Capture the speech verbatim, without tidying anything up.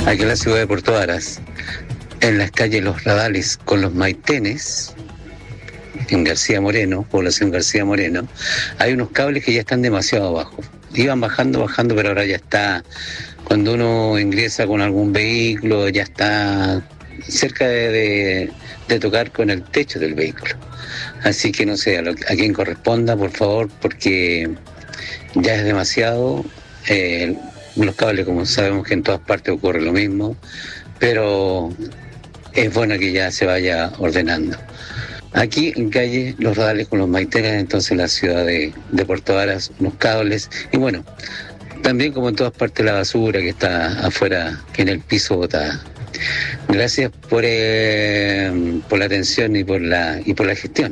aquí en la ciudad de Puerto Varas, en las calles Los Radales con los Maitenes, en García Moreno, población García Moreno, hay unos cables que ya están demasiado abajo. Iban bajando, bajando, pero ahora ya está, cuando uno ingresa con algún vehículo, ya está cerca de, de, de tocar con el techo del vehículo. Así que no sé, a, lo, a quien corresponda, por favor, porque ya es demasiado. Eh, los cables, como sabemos que en todas partes ocurre lo mismo, pero es bueno que ya se vaya ordenando. Aquí en calle Los Radales con los Maitenes, entonces en la ciudad de, de Puerto Varas, unos cables, y bueno, también como en todas partes la basura que está afuera, que en el piso botada. Gracias por, eh, por la atención y por la, y por la gestión.